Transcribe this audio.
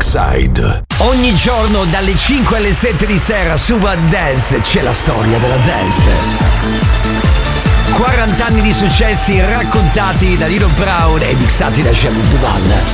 Darkside. Ogni giorno dalle 5 alle 7 di sera su One Dance c'è la storia della dance. 40 anni di successi raccontati da Nino Brown e mixati da Shabu Duval.